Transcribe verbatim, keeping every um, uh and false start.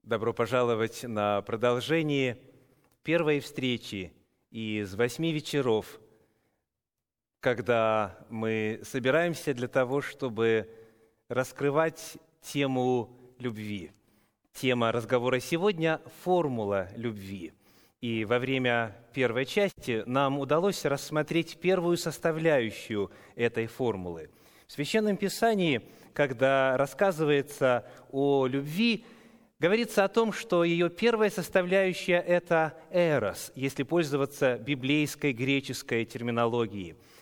Добро пожаловать на продолжение первой встречи из восьми вечеров, когда мы собираемся для того, чтобы раскрывать тему любви. Тема разговора сегодня – формула любви. И во время первой части нам удалось рассмотреть первую составляющую этой формулы. В Священном Писании, когда рассказывается о любви, говорится о том, что ее первая составляющая – это «эрос», если пользоваться библейской греческой терминологией.